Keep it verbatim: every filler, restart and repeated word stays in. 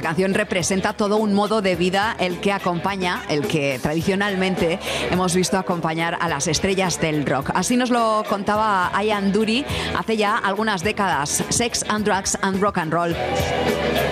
canción representa todo un modo de vida el que acompaña, el que tradicionalmente hemos visto acompañar a las estrellas del rock. Así nos lo contaba Ian Dury hace ya algunas décadas. Sex and Drugs and Rock and Roll.